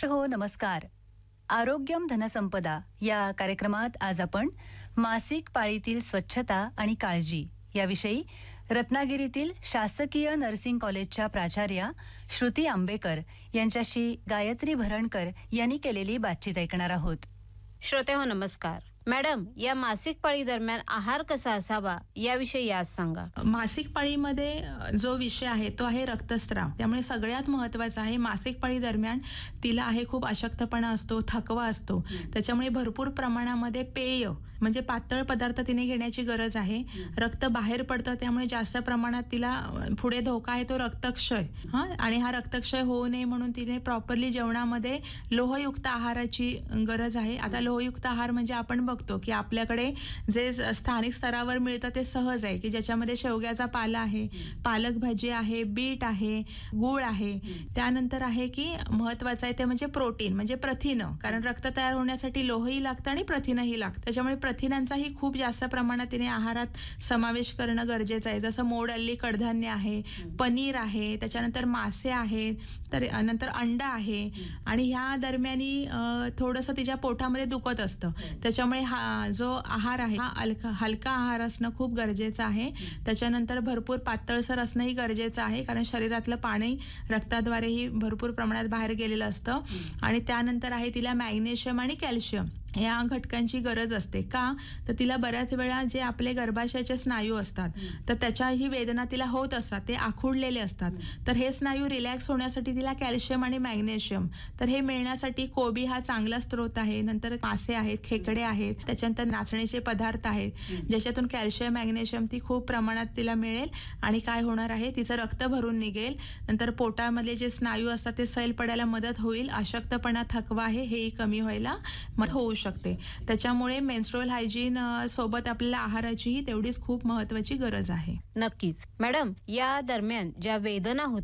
हो नमस्कार. आरोग्यम धनसंपदा या कार्यक्रमात आज आपण मासिक पाळीतील स्वच्छता आणि काळजी याविषयी रत्नागिरीतील शासकीय नर्सिंग कॉलेजच्या प्राचार्या श्रुती आंबेकर यांच्याशी गायत्री भरणकर यांनी केलेली बातचीत ऐकणार आहोत. श्रोते हो नमस्कार. मॅडम, या मासिक पाळी दरम्यान आहार कसा असावा याविषयी आज सांगा. मासिक पाळीमध्ये जो विषय आहे तो आहे रक्तस्राव. त्यामुळे सगळ्यात महत्त्वाचं आहे मासिक पाळी दरम्यान तिला आहे खूप अशक्तपणा असतो, थकवा असतो. त्याच्यामुळे भरपूर प्रमाणामध्ये पेय म्हणजे पातळ पदार्थ तिने घेण्याची गरज आहे. रक्त बाहेर पडतं त्यामुळे जास्त प्रमाणात तिला पुढे धोका आहे तो रक्तक्षय. आणि हा रक्तक्षय होऊ नये म्हणून तिने प्रॉपरली जेवणामध्ये लोहयुक्त आहाराची गरज आहे. आता लोहयुक्त आहार म्हणजे आपण बघतो की आपल्याकडे जे स्थानिक स्तरावर मिळतं ते सहज आहे की ज्याच्यामध्ये शेवग्याचा पाला आहे, पालक भाजी आहे, बीट आहे, गूळ आहे. त्यानंतर आहे की महत्वाचं आहे ते म्हणजे प्रोटीन म्हणजे प्रथिनं, कारण रक्त तयार होण्यासाठी लोहही लागतं आणि प्रथिनही लागतं. त्याच्यामुळे प्रथिनांचाही खूप जास्त प्रमाणात तिने आहारात समावेश करणं गरजेचं आहे. जसं मोड आलेली कडधान्य आहे, पनीर आहे, त्याच्यानंतर मासे आहेत, तर नंतर अंडा आहे. आणि ह्या दरम्यानी थोडंसं तिच्या पोटामध्ये दुखत असतं. त्याच्यामुळे हा जो आहार आहे हा हलका आहार असणं खूप गरजेचं आहे. त्याच्यानंतर भरपूर पातळसर असणंही गरजेचं आहे, कारण शरीरातलं पाणी रक्ताद्वारेही भरपूर प्रमाणात बाहेर गेलेलं असतं. आणि त्यानंतर आहे तिला मॅग्नेशियम आणि कॅल्शियम ह्या घटकांची गरज असते. का तर तिला बऱ्याच वेळा जे आपले गर्भाशयाचे स्नायू असतात तर त्याच्याही वेदना तिला होत असतात, ते आखुडलेले असतात. तर हे स्नायू रिलॅक्स होण्यासाठी तिला कॅल्शियम आणि मॅग्नेशियम तर हे मिळण्यासाठी कोबी हा चांगला स्रोत आहे. नंतर मासे आहेत, खेकडे आहेत, त्याच्यानंतर नाचणीचे पदार्थ आहेत ज्याच्यातून कॅल्शियम मॅग्नेशियम ती खूप प्रमाणात तिला मिळेल. आणि काय होणार आहे, तिचं रक्त भरून निघेल. नंतर पोटामधले जे स्नायू असतात ते सैल पडायला मदत होईल. अशक्तपणा, थकवा आहे हेही कमी व्हायला मदत होऊ शकते. त्याच्यामुळे मेन्स्ट्रुअल हायजीन सोबत आपल्याला आहाराचीही तेवढीच खूप महत्वाची गरज आहे. नक्कीच. मॅडम, या दरम्यान ज्या वेदना